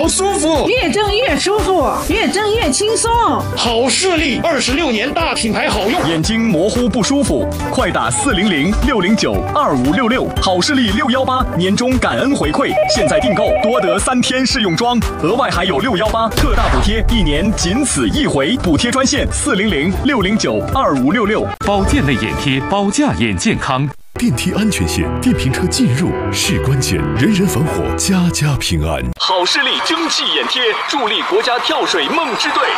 好舒服， 越蒸越舒服，越蒸越轻松。 好视力26年大品牌好用， 眼睛模糊不舒服，快打400-609-2566，好视力618年终感恩回馈，现在订购多得3天试用装，额外还有618特大补贴，1年仅此一回，补贴专线400-609-2566。 保健类眼贴，保驾眼健康。 电梯安全线，电瓶车进入是关键，人人防火，家家平安。 好视力蒸汽眼贴，助力国家跳水梦之队。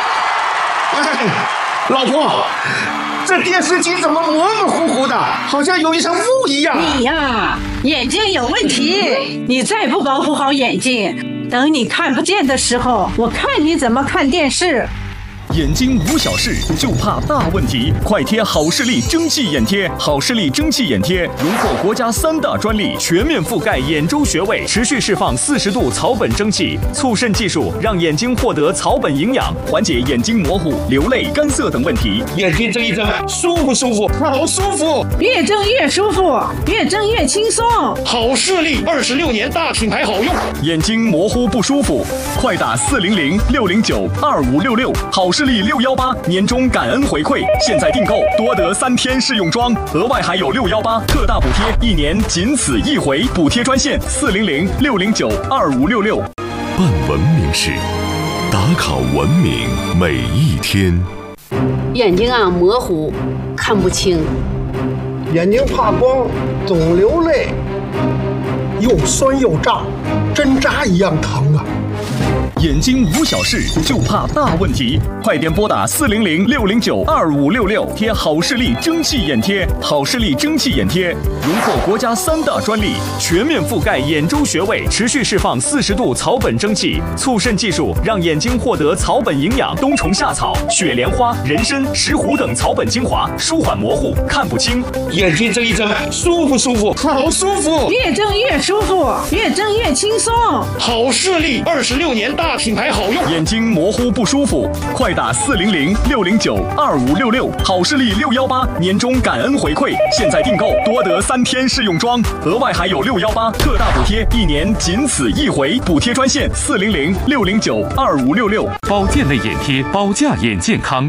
老婆，这电视机怎么模模糊糊的，好像有一层雾一样？ 你呀，眼睛有问题，你再不保护好眼睛，等你看不见的时候，我看你怎么看电视。 眼睛无小事，就怕大问题。快贴好视力蒸汽眼贴，好视力蒸汽眼贴荣获国家3大专利，全面覆盖眼周穴位，持续释放40度草本蒸汽，促渗技术让眼睛获得草本营养，缓解眼睛模糊、流泪、干涩等问题。 眼睛睁一睁，舒不舒服？好舒服， 越蒸越舒服，越蒸越轻松。 好视力26年大品牌好用， 眼睛模糊不舒服，快打400-609-2566，好视力618年终感恩回馈，现在订购多得3天试用装，额外还有618特大补贴，1年仅此一回，补贴专线400-609-2566。 办文明事，打卡文明每一天。 眼睛啊模糊，看不清， 眼睛怕光，总流泪，又酸又胀，针扎一样疼啊！ 眼睛无小事，就怕大问题。快点拨打400-609-2566，贴好视力蒸汽眼贴。好视力蒸汽眼贴荣获国家3大专利，全面覆盖眼周穴位，持续释放40度草本蒸汽，促渗技术让眼睛获得草本营养，冬虫夏草、雪莲花、人参、石斛等草本精华，舒缓模糊、看不清。 眼睛睁一睁，舒不舒服？好舒服， 越蒸越舒服，越蒸越轻松。 好视力26年大品牌好用， 眼睛模糊不舒服，快打400-609-2566，好视力618年终感恩回馈，现在订购多得3天试用装，额外还有618特大补贴，1年仅此一回，补贴专线400-609-2566。 保健类眼贴，保驾眼健康。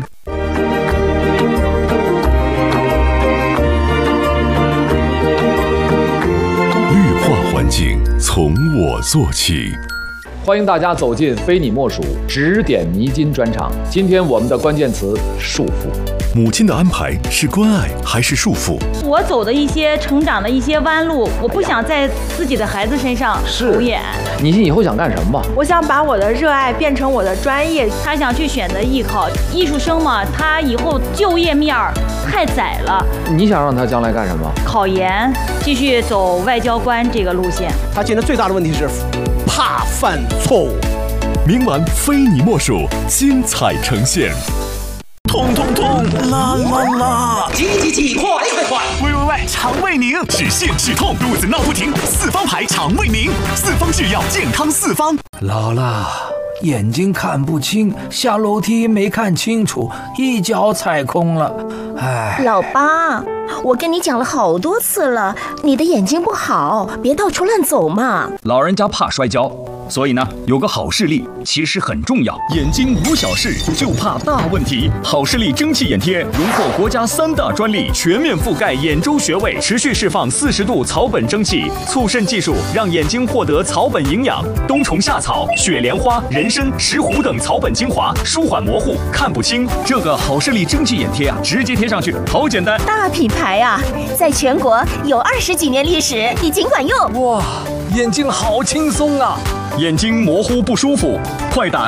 绿化环境从我做起。 欢迎大家走进非你莫属指点迷津专场。今天我们的关键词束缚。 母亲的安排是关爱还是束缚？ 我走的一些成长的一些弯路，我不想在自己的孩子身上重演。 你以后想干什么吧？ 我想把我的热爱变成我的专业。 他想去选择艺考，艺术生嘛，他以后就业面太窄了。 你想让他将来干什么？ 考研，继续走外交官这个路线。 他现在最大的问题是怕犯错误。 明晚非你莫属，精彩呈现。 痛痛痛，啦啦啦！急，快！喂，肠胃宁，止泻止痛，肚子闹不停，4方牌肠胃宁，4方制药，健康4方。 老了，眼睛看不清，下楼梯没看清楚，一脚踩空了。哎， 老八，我跟你讲了好多次了，你的眼睛不好，别到处乱走嘛。 老人家怕摔跤，所以呢，有个好视力其实很重要。眼睛无小事，就怕大问题。好视力蒸汽眼贴荣获国家3大专利，全面覆盖眼周穴位，持续释放40度草本蒸汽，促渗技术让眼睛获得草本营养，冬虫夏草、雪莲花、人参、石斛等草本精华，舒缓模糊、看不清。这个好视力蒸汽眼贴啊，直接贴上去，好简单。 大品牌啊，在全国有20几年历史，你尽管用。 哇，眼睛好轻松啊！ 眼睛模糊不舒服，快打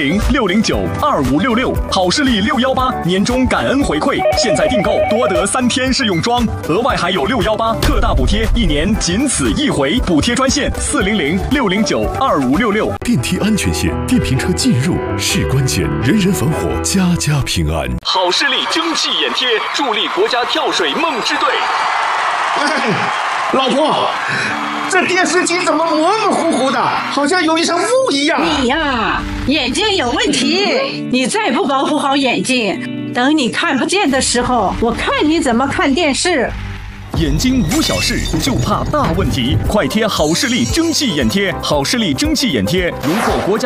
400-609-2566，好视力618年终感恩回馈，现在订购多得3天试用装，额外还有618特大补贴，1年仅此一回，补贴专线400-609-2566。 电梯安全线，电瓶车进入是关键，人人防火，家家平安。 好视力蒸汽眼贴，助力国家跳水梦之队。 老婆，这电视机怎么模模糊糊的，好像有一层雾一样？ 你呀，眼睛有问题，你再不保护好眼睛，等你看不见的时候，我看你怎么看电视。 眼睛无小事，就怕大问题。快贴好视力蒸汽眼贴，好视力蒸汽眼贴荣获国家